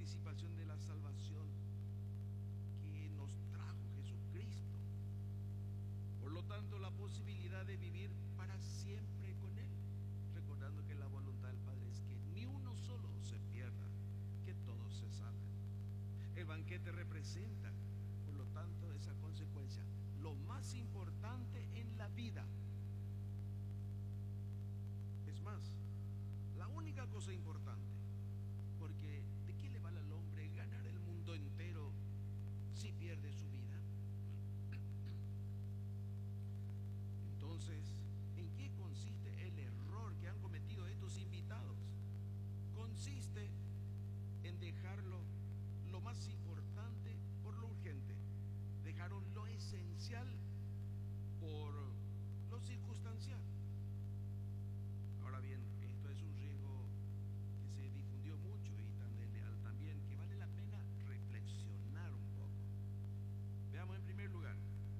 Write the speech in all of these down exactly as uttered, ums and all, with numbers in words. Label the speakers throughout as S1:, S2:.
S1: participación de la salvación que nos trajo Jesucristo. Por lo tanto, la posibilidad de vivir para siempre con Él, recordando que la voluntad del Padre es que ni uno solo se pierda, que todos se salven. El banquete representa, por lo tanto, esa consecuencia, lo más importante en la vida. Es más, la única cosa importante, porque ¿de qué le vale al hombre ganar el mundo entero si pierde su vida? Entonces, ¿en qué consiste el error que han cometido estos invitados? Consiste en dejarlo lo más importante por lo urgente. Dejaron lo esencial por lo circunstancial. Ahora bien, esto es un riesgo que se difundió mucho y tan desleal también, que vale la pena reflexionar un poco. Veamos en primer lugar,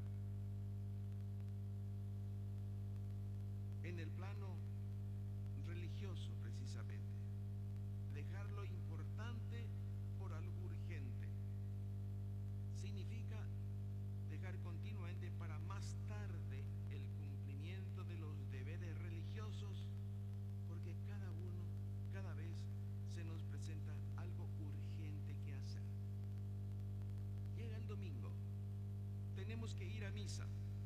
S1: en el plano religioso precisamente, dejar lo importante por algo urgente significa dejar continuamente para más tarde el cumplimiento de los deberes religiosos, porque cada uno, cada vez se nos presenta algo urgente que hacer. Llega el domingo, tenemos que ir a misa,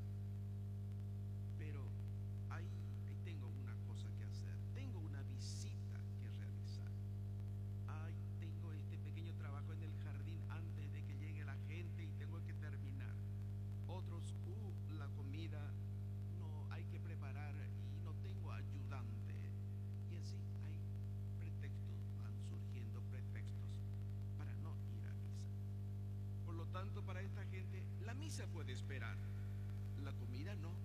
S1: pero ahí, ahí tengo una cosa que hacer, tengo una visita que realizar, ahí tengo este pequeño trabajo en el jardín antes de que llegue la gente y tengo que terminar. Otros, uh, la comida no hay que preparar y no tengo ayudante. Y así hay pretextos, van surgiendo pretextos para no ir a misa. Por lo tanto, para esta gente, la misa puede esperar, la comida no.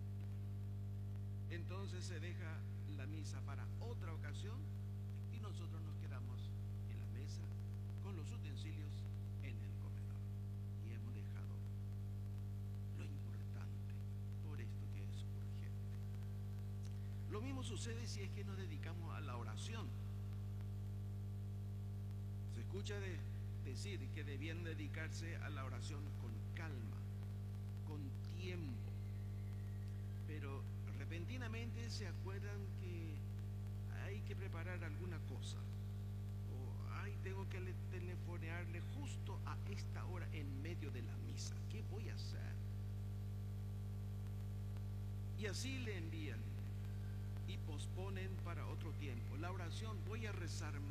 S1: Entonces se deja la misa para otra ocasión y nosotros nos quedamos en la mesa con los utensilios en el comedor. Y hemos dejado lo importante por esto que es urgente. Lo mismo sucede si es que nos dedicamos a la oración. Se escucha de decir que debían dedicarse a la oración con calma, con tiempo, pero repentinamente se acuerdan que hay que preparar alguna cosa, o ay, tengo que telefonearle justo a esta hora en medio de la misa. ¿Qué voy a hacer? Y así le envían y posponen para otro tiempo. La oración, voy a rezar